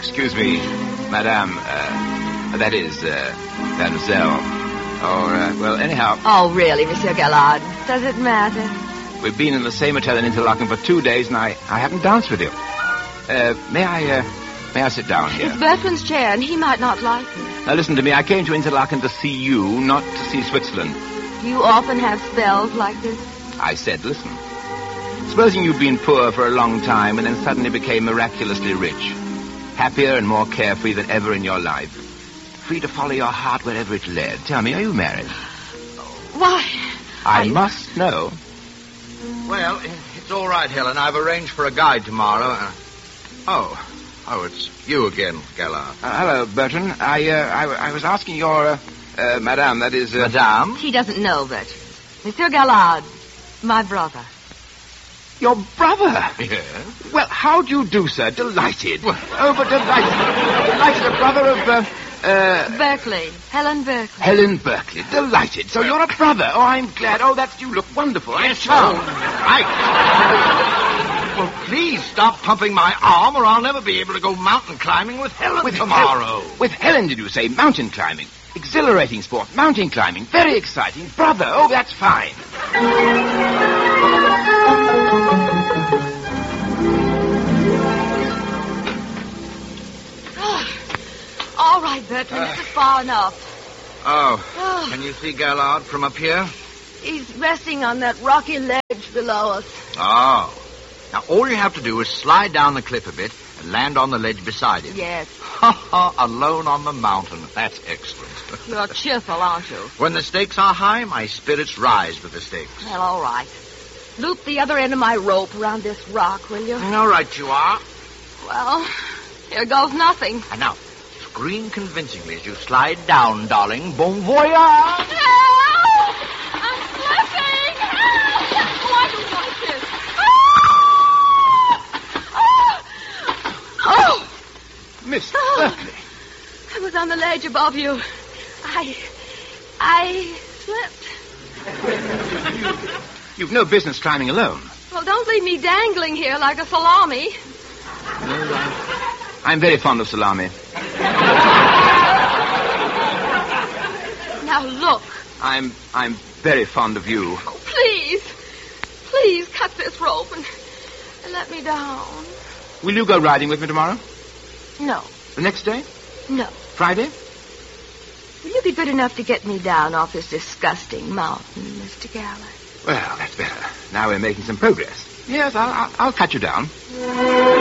excuse me, madame, that is, mademoiselle. Or, anyhow... Oh, really, Monsieur Gallard? Does it matter? We've been in the same hotel in Interlaken for 2 days, and I haven't danced with you. May I sit down here? It's Bertrand's chair, and he might not like it. Now, listen to me. I came to Interlaken to see you, not to see Switzerland. Do you often have spells like this? I said, listen. Supposing you've been poor for a long time and then suddenly became miraculously rich. Happier and more carefree than ever in your life. Free to follow your heart wherever it led. Tell me, are you married? Why? I must know. Well, it's all right, Helen. I've arranged for a guide tomorrow. Oh, it's you again, Gallard. Hello, Bertrand. I was asking your, madame, that is... Madame? He doesn't know, Bertrand. Monsieur Gallard, my brother. Your brother? Yes. Well, how do you do, sir? Delighted. Oh, but delighted. Delighted, a brother of, Berkeley. Helen Berkeley. Helen Berkeley. Delighted. So you're a brother. Oh, I'm glad. Oh, you look wonderful. I'm charmed. Right. Well, please stop pumping my arm or I'll never be able to go mountain climbing with Helen tomorrow. With Helen, did you say? Mountain climbing. Exhilarating sport. Mountain climbing. Very exciting. Brother. Oh, that's fine. All right, Bertrand, this is far enough. Oh, can you see Gallard from up here? He's resting on that rocky ledge below us. Oh. Now, all you have to do is slide down the cliff a bit and land on the ledge beside him. Yes. Ha ha, alone on the mountain. That's excellent. You're cheerful, aren't you? When the stakes are high, my spirits rise with the stakes. Well, all right. Loop the other end of my rope around this rock, will you? All right, you are. Well, here goes nothing. And now, scream convincingly as you slide down, darling. Bon voyage! Help! I'm slipping! Help! Oh, I don't like this. Oh! Miss Berkeley. I was on the ledge above you. I slipped. You've no business climbing alone. Well, don't leave me dangling here like a salami. I'm very fond of salami. Now, look. I'm very fond of you. Oh, please cut this rope and let me down. Will you go riding with me tomorrow? No. The next day? No. Friday? Will you be good enough to get me down off this disgusting mountain, Mr. Gallard? Well, that's better. Now we're making some progress. Yes, I'll cut you down.